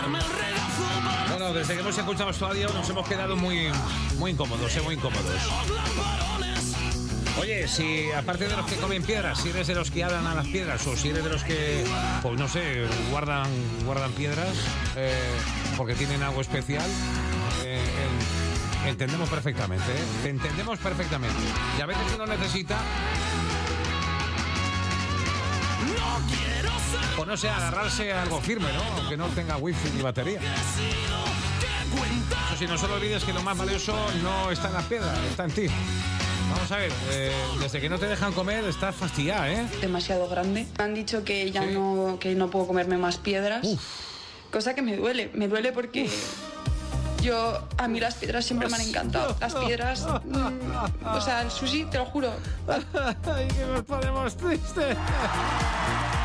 Bueno, desde que hemos escuchado este audio nos hemos quedado muy incómodos, muy incómodos. Oye, si aparte de los que comen piedras, si eres de los que hablan a las piedras o si eres de los que, pues no sé, guardan piedras porque tienen algo especial, entendemos perfectamente, te entendemos perfectamente. Y a veces uno necesita, pues no sé, agarrarse a algo firme, ¿no? Aunque no tenga wifi ni batería. Eso sí, no solo olvides que lo más valioso no está en la piedra, está en ti. Vamos a ver, desde que no te dejan comer estás fastidiada, ¿eh? Demasiado grande. Me han dicho que ya no puedo comerme más piedras. Uf. Cosa que me duele porque a mí las piedras siempre me han encantado. Las piedras, o sea, el sushi, te lo juro. Ay, que nos ponemos tristes.